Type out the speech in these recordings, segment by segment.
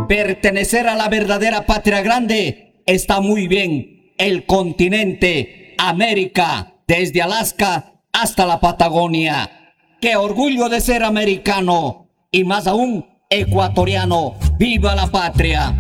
Pertenecer a la verdadera patria grande está muy bien. El continente América, desde Alaska hasta la Patagonia. ¡Qué orgullo de ser americano! Y más aún, ecuatoriano. ¡Viva la patria!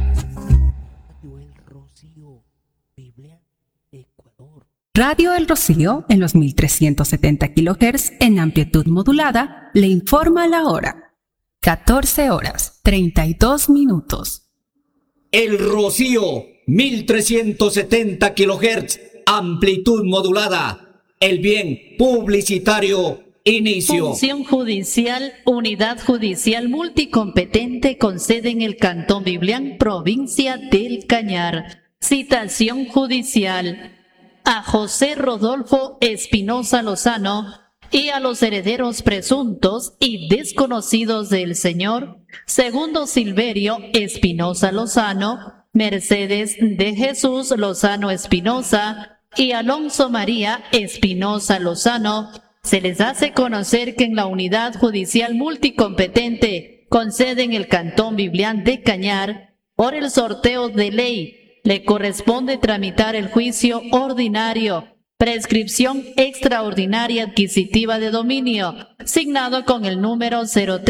Radio El Rocío, en los 1370 kHz en amplitud modulada, le informa la hora. 14 horas, 32 minutos. El Rocío, 1370 kHz, amplitud modulada. El bien publicitario, inicio. Función judicial, unidad judicial multicompetente con sede en el Cantón Biblián, provincia del Cañar. Citación judicial a José Rodolfo Espinosa Lozano y a los herederos presuntos y desconocidos del señor Segundo Silverio Espinosa Lozano, Mercedes de Jesús Lozano Espinosa y Alonso María Espinosa Lozano. Se les hace conocer que en la unidad judicial multicompetente con sede en el Cantón Biblián de Cañar, por el sorteo de ley, le corresponde tramitar el juicio ordinario, prescripción extraordinaria adquisitiva de dominio, signado con el número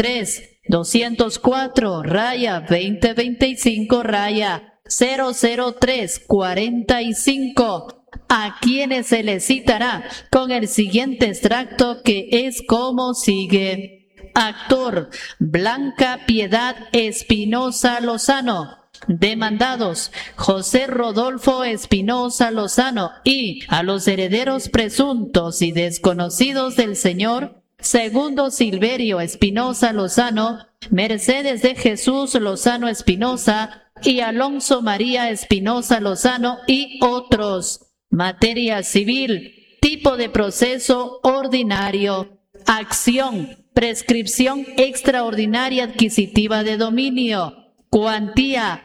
03-204-2025-00345, a quienes se les citará con el siguiente extracto que es como sigue. Actor: Blanca Piedad Espinosa Lozano. Demandados: José Rodolfo Espinosa Lozano y a los herederos presuntos y desconocidos del señor Segundo Silverio Espinosa Lozano, Mercedes de Jesús Lozano Espinosa y Alonso María Espinosa Lozano y otros. Materia civil: tipo de proceso ordinario. Acción: prescripción extraordinaria adquisitiva de dominio. Cuantía: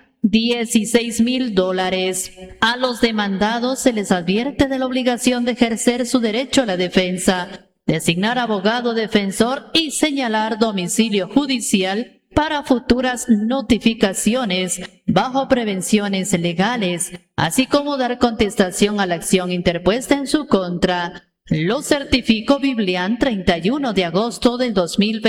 $16,000. A los demandados se les advierte de la obligación de ejercer su derecho a la defensa, designar abogado defensor y señalar domicilio judicial para futuras notificaciones bajo prevenciones legales, así como dar contestación a la acción interpuesta en su contra. Lo certificó Biblián, 31 de agosto del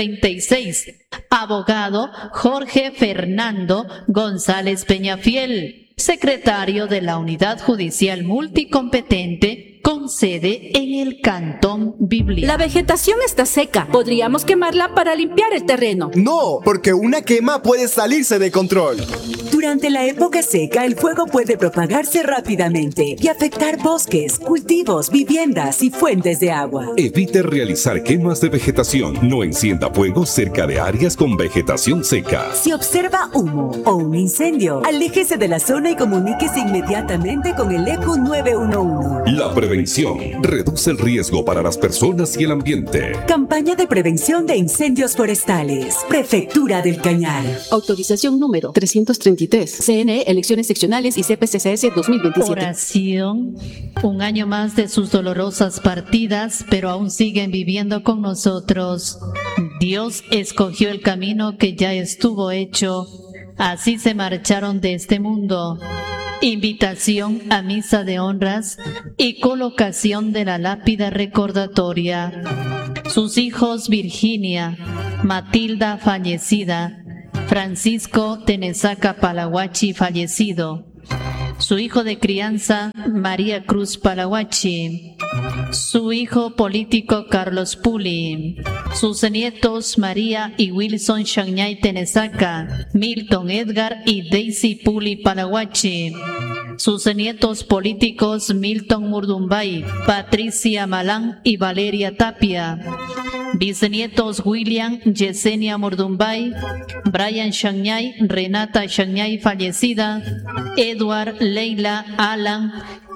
2026. Abogado Jorge Fernando González Peñafiel, secretario de la Unidad Judicial Multicompetente con sede en el Cantón Biblián. La vegetación está seca. Podríamos quemarla para limpiar el terreno. No, porque una quema puede salirse de control. Durante la época seca, el fuego puede propagarse rápidamente y afectar bosques, cultivos, viviendas y fuentes de agua. Evite realizar quemas de vegetación. No encienda fuego cerca de áreas con vegetación seca. Si observa humo o un incendio, aléjese de la zona y comuníquese inmediatamente con el ECU 911. La prevención reduce el riesgo para las personas y el ambiente. Campaña de prevención de incendios forestales. Prefectura del Cañar. Autorización número 333. CNE, elecciones seccionales y CPCCS 2027. Oración. Un año más de sus dolorosas partidas, pero aún siguen viviendo con nosotros. Dios escogió el camino que ya estuvo hecho. Así se marcharon de este mundo. Invitación a misa de honras y colocación de la lápida recordatoria. Sus hijos: Virginia, Matilda fallecida, Francisco Tenesaca Palahuachi fallecido, su hijo de crianza María Cruz Palahuachi, su hijo político Carlos Puli, sus nietos María y Wilson Shanyay Tenesaca, Milton Edgar y Daisy Puli Palahuachi, sus nietos políticos Milton Murdumbay, Patricia Malán y Valeria Tapia, bisnietos William Yesenia Murdumbay, Brian Shanyay, Renata Shanyay fallecida, Edward, Leila, Alan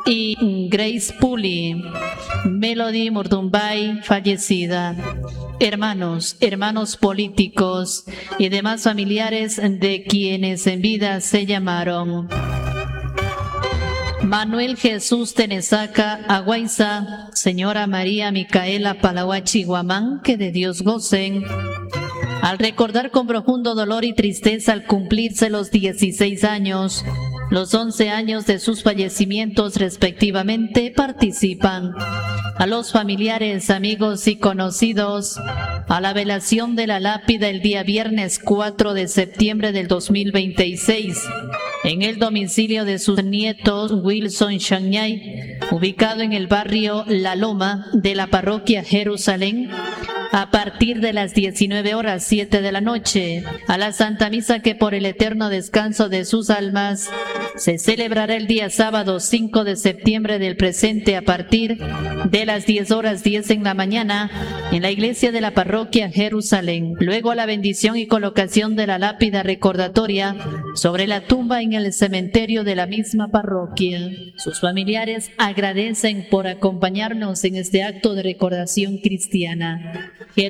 y Grace Puli, Melody Murdumbay fallecida. Hermanos políticos y demás familiares de quienes en vida se llamaron Manuel Jesús Tenesaca Aguaiza, señora María Micaela Palahuachi Guamán, que de Dios gocen. Al recordar con profundo dolor y tristeza al cumplirse los 16 años, los 11 años de sus fallecimientos respectivamente, participan a los familiares, amigos y conocidos a la velación de la lápida el día viernes 4 de septiembre del 2026 en el domicilio de sus nietos Wilson Shagnay, ubicado en el barrio La Loma de la parroquia Jerusalén, a partir de las 19:07 de la noche, a la Santa Misa que por el eterno descanso de sus almas se celebrará el día sábado 5 de septiembre del presente a partir de las 10:10 en la mañana en la iglesia de la parroquia Jerusalén. Luego la bendición y colocación de la lápida recordatoria sobre la tumba en el cementerio de la misma parroquia. Sus familiares agradecen por acompañarnos en este acto de recordación cristiana.